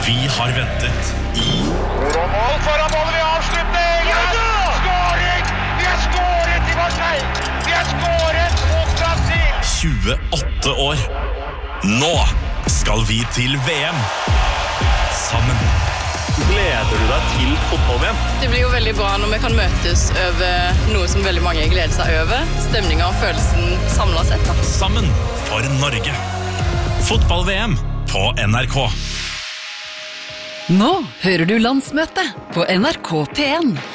Vi har ventet i Mål foran målet ved avslutning! Skåring! Vi har skåret i Marseille! Vi har skåret mot Brasil! 28 år. Nå skal vi til VM. Sammen. Gleder du deg til fotball-VM? Det blir jo veldig bra når vi kan møtes over noe som veldig mange gleder seg over. Stemningen og følelsen samlet sett. Da. Sammen for Norge. Fotball-VM på NRK. Nå hører du landsmøte på NRK P1.